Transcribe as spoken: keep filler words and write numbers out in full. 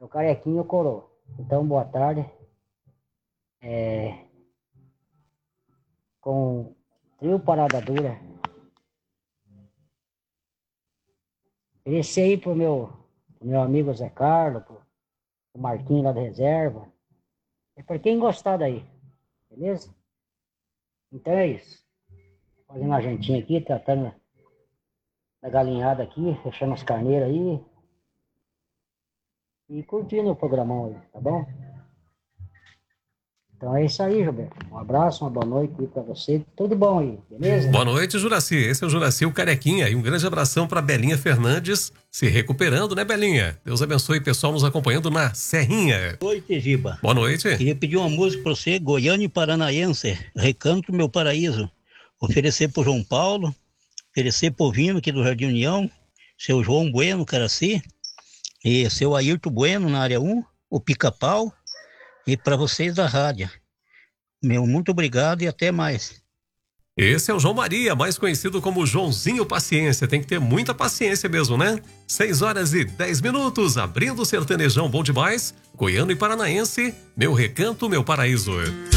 o Carequinha e o Coroa. Então, boa tarde. É, com trio Parada Dura. Esse aí pro meu, pro meu amigo Zé Carlos, pro, pro Marquinhos lá da reserva. É pra quem gostar daí, beleza? Então é isso. Fazendo uma jantinha aqui, tratando da galinhada aqui, fechando as carneiras aí. E curtindo o programão aí, tá bom? Então é isso aí, Roberto. Um abraço, uma boa noite aí pra você. Tudo bom aí, beleza? Boa noite, Juraci. Esse é o Juraci, o Carequinha. E um grande abração para Belinha Fernandes, se recuperando, né, Belinha? Deus abençoe, pessoal, nos acompanhando na Serrinha. Boa noite, Giba. Boa noite. Queria pedir uma música para você, Goiânia e Paranaense, Recanto Meu Paraíso. Oferecer pro João Paulo, oferecer pro Vino aqui do Jardim União, seu João Bueno, Caraci, e seu Ayrton Bueno na área um, o Pica-Pau, e para vocês da rádio. Meu muito obrigado e até mais. Esse é o João Maria, mais conhecido como Joãozinho Paciência. Tem que ter muita paciência mesmo, né? seis horas e dez minutos, abrindo o sertanejão bom demais. Goiano e Paranaense, Meu Recanto, Meu Paraíso.